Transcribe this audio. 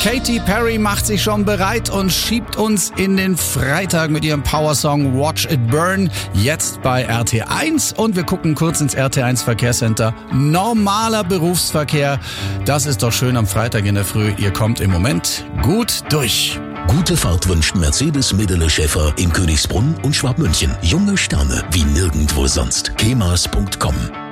Katy Perry macht sich schon bereit und schiebt uns in den Freitag mit ihrem Powersong Watch It Burn. Jetzt bei RT1 und wir gucken kurz ins RT1 Verkehrscenter. Normaler Berufsverkehr. Das ist doch schön am Freitag in der Früh. Ihr kommt im Moment gut durch. Gute Fahrt wünscht Mercedes Medele Schäfer in Königsbrunn und Schwabmünchen. Junge Sterne wie nirgendwo sonst. kemas.com